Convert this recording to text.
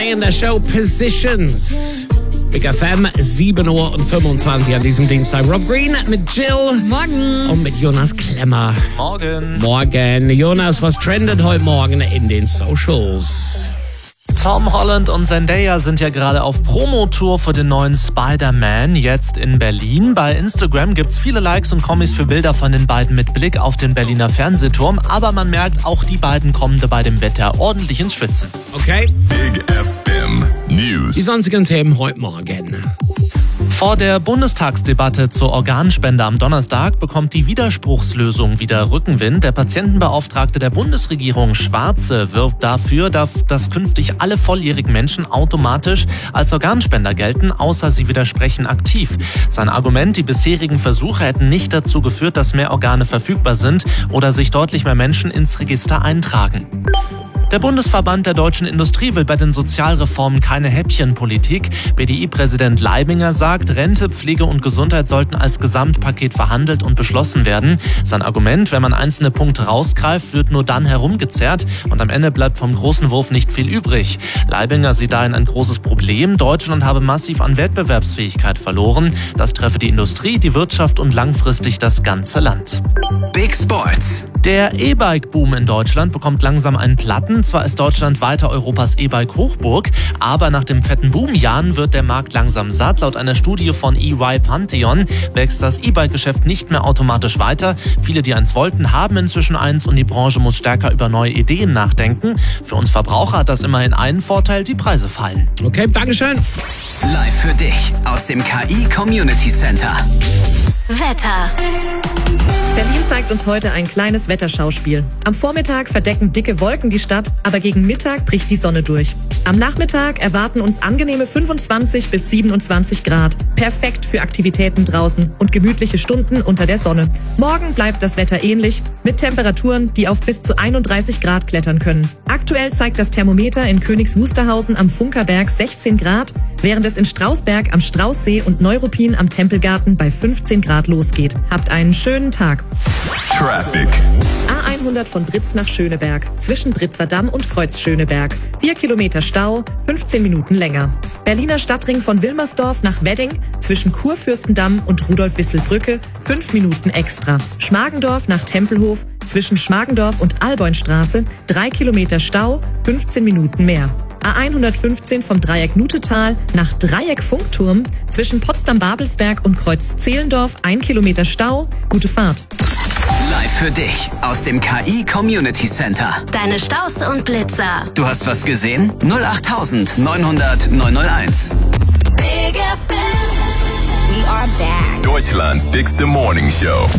In der Show Positions. Big FM, 7:25 Uhr an diesem Dienstag. Rob Green mit Jill. Morgen. Und mit Jonas Klemmer. Morgen. Morgen. Jonas, was trendet heute Morgen in den Socials? Tom Holland und Zendaya sind ja gerade auf Promotour für den neuen Spider-Man, jetzt in Berlin. Bei Instagram gibt's viele Likes und Kommis für Bilder von den beiden mit Blick auf den Berliner Fernsehturm. Aber man merkt, auch die beiden kommen bei dem Wetter ordentlich ins Schwitzen. Okay. Big FM News. Die sonstigen Themen heute Morgen. Vor der Bundestagsdebatte zur Organspende am Donnerstag bekommt die Widerspruchslösung wieder Rückenwind. Der Patientenbeauftragte der Bundesregierung, Schwarze, wirbt dafür, dass künftig alle volljährigen Menschen automatisch als Organspender gelten, außer sie widersprechen aktiv. Sein Argument, die bisherigen Versuche hätten nicht dazu geführt, dass mehr Organe verfügbar sind oder sich deutlich mehr Menschen ins Register eintragen. Der Bundesverband der deutschen Industrie will bei den Sozialreformen keine Häppchenpolitik. BDI-Präsident Leibinger sagt, Rente, Pflege und Gesundheit sollten als Gesamtpaket verhandelt und beschlossen werden. Sein Argument, wenn man einzelne Punkte rausgreift, wird nur dann herumgezerrt und am Ende bleibt vom großen Wurf nicht viel übrig. Leibinger sieht darin ein großes Problem. Deutschland habe massiv an Wettbewerbsfähigkeit verloren. Das treffe die Industrie, die Wirtschaft und langfristig das ganze Land. Big Sports. Der E-Bike-Boom in Deutschland bekommt langsam einen Platten. Zwar ist Deutschland weiter Europas E-Bike-Hochburg, aber nach dem fetten Boomjahren wird der Markt langsam satt. Laut einer Studie von EY Pantheon wächst das E-Bike-Geschäft nicht mehr automatisch weiter. Viele, die eins wollten, haben inzwischen eins und die Branche muss stärker über neue Ideen nachdenken. Für uns Verbraucher hat das immerhin einen Vorteil, die Preise fallen. Okay, Dankeschön. Live für dich aus dem KI Community Center. Wetter. Berlin zeigt uns heute ein kleines Wetterschauspiel. Am Vormittag verdecken dicke Wolken die Stadt, aber gegen Mittag bricht die Sonne durch. Am Nachmittag erwarten uns angenehme 25 bis 27 Grad. Perfekt für Aktivitäten draußen und gemütliche Stunden unter der Sonne. Morgen bleibt das Wetter ähnlich, mit Temperaturen, die auf bis zu 31 Grad klettern können. Aktuell zeigt das Thermometer in Königs Wusterhausen am Funkerberg 16 Grad, während es in Strausberg am Straußsee und Neuruppin am Tempelgarten bei 15 Grad losgeht. Habt einen schönen Tag. Traffic. A100 von Britz nach Schöneberg, zwischen Britzer Damm und Kreuz Schöneberg. 4 Kilometer Stau, 15 Minuten länger. Berliner Stadtring von Wilmersdorf nach Wedding, zwischen Kurfürstendamm und Rudolf-Wissel-Brücke, 5 Minuten extra. Schmargendorf nach Tempelhof, zwischen Schmargendorf und Alboinstraße, 3 Kilometer Stau, 15 Minuten mehr. A115 vom Dreieck Nutetal nach Dreieck Funkturm, zwischen Potsdam-Babelsberg und Kreuz Zehlendorf, 1 Kilometer Stau, gute Fahrt. Live für dich aus dem KI Community Center. Deine Staus und Blitzer. Du hast was gesehen? 08000 900 901. Big FM. We are back. Deutschland's bigste Morning Show.